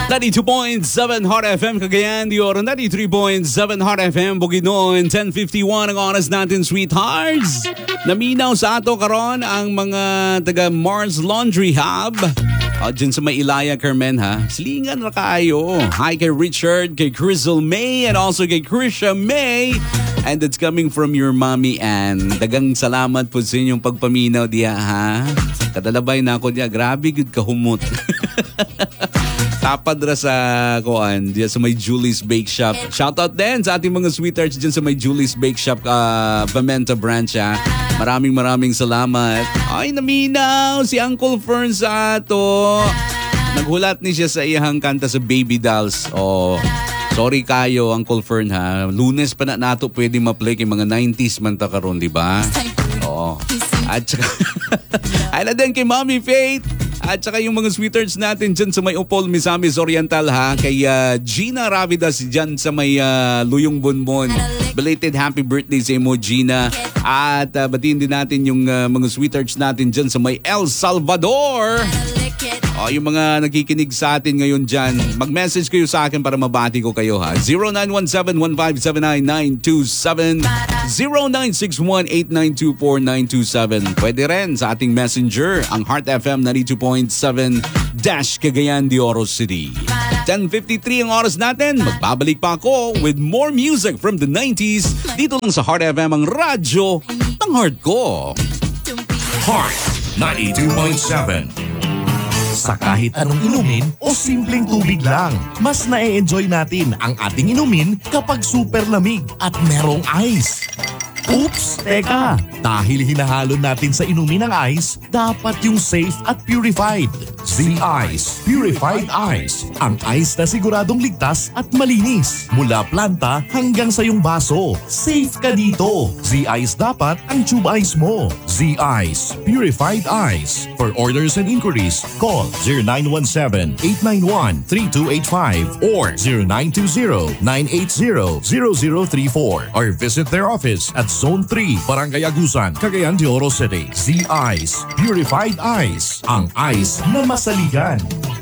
92.7 Hot FM Cagayan de Oro, 93.7 Hot FM Bukidnon, 10:51 ang oras natin, sweethearts. Naminaw sa ato karon ang mga taga Mars Laundry Hub. Dyan sa may Ilaya, Carmen, ha? Silingan na kaayo. Hi kay Richard, kay Crystal May, and also kay Krisha May. And it's coming from your mommy, Ann. Dagang salamat po sa inyong pagpaminaw diya, ha? Kadalabay na ako diya. Grabe, good kahumot. Tapad ra sa kuan diyan sa may Julie's Bake Shop. Shoutout din sa ating mga sweethearts diyan sa may Julie's Bake Shop, Pimenta branch, ha. Maraming salamat. Ay, naminaw si Uncle Fern sa ato. Naghulat ni siya sa iyang kanta sa Baby Dolls. Oh, sorry kayo, Uncle Fern, ha. Lunes pa na nato pwede ma-play kay mga 90s man ta karon, di ba? Oo. At saka ay na din kay Mommy Faith. At saka yung mga sweethearts natin dyan sa may Upol, Misamis Oriental, ha. Kay Gina Ravidas dyan sa may Luyong Bonbon. Belated happy birthday sa mo, Gina. At batiin din natin yung mga sweethearts natin dyan sa may El Salvador. Yung mga nagkikinig sa atin ngayon dyan, mag-message kayo sa akin para mabati ko kayo, ha. 0917-1579-927, 0961-8924-927. Pwede rin sa ating messenger, ang Heart FM 92.7 Cagayan de Oro City. 10:53 ang oras natin. Magbabalik pa ako with more music from the 90s dito lang sa Heart FM, ang radyo ng heart ko. Heart 92.7. Sa kahit anong inumin o simpleng tubig lang, mas na-enjoy natin ang ating inumin kapag super lamig at merong ice. Oops! Teka! Dahil hinahalo natin sa inumin ng ice, dapat yung safe at purified. Z-Ice Purified Ice. Ang ice na siguradong ligtas at malinis. Mula planta hanggang sa iyong baso. Safe ka dito. Z-Ice dapat ang tube ice mo. Z-Ice Purified Ice. For orders and inquiries, call 0917-891-3285 or 0920-980-0034 or visit their office at Zone 3, Barangay Agusan, Cagayan de Oro City. Z-Ice Purified Ice. Ang ice na masaligan.